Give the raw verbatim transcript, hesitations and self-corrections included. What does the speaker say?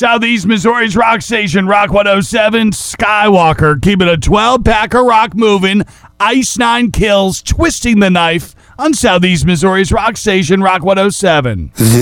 Southeast Missouri's rock station, Rock one oh seven, Skywalker, keeping a twelve-pack of rock moving. Ice Nine Kills, Twisting the Knife on Southeast Missouri's rock station, Rock one oh seven.